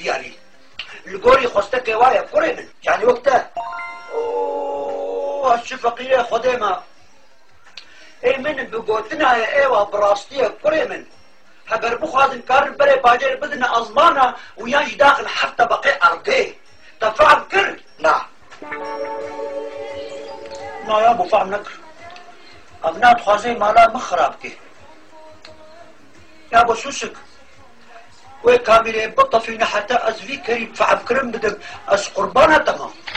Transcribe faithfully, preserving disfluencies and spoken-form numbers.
بياري القوري خوستك وايا كوري من يعني وقتها اوه الشفقية خديمة اي من بقوتنا ايوه براستية كوري من هبر بخوازن كارن بري باجر بدنا ازمانا وياش داخل حتى بقي ارضيه تفهم كر نعم نا يا ابو فهم نكر ابنات خوازي مالا مخراب كي يا ابو سوسك وي كاميري بطة فينا حتى ازفي كريم فعب كرم بدم از قربانة تمام